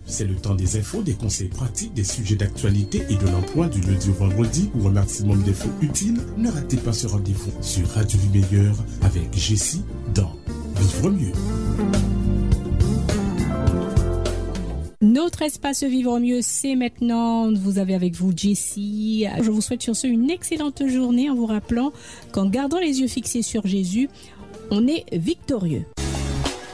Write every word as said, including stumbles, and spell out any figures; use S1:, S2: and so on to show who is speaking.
S1: C'est le temps des infos, des conseils pratiques, des sujets d'actualité et de l'emploi du lundi au vendredi pour un maximum d'infos utiles. Ne ratez pas ce rendez-vous sur Radio Vie Meilleure avec Jessie dans Vivre Mieux.
S2: Notre espace Vivre Mieux, c'est maintenant. Vous avez avec vous Jessie. Je vous souhaite sur ce une excellente journée en vous rappelant qu'en gardant les yeux fixés sur Jésus, on est victorieux.